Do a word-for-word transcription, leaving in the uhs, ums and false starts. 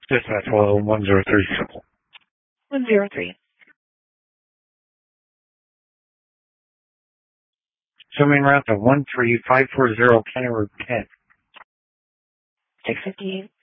Dispatch, hello, one zero three. one zero three. Swimming route to one three five four zero County Road ten. six fifty-eight.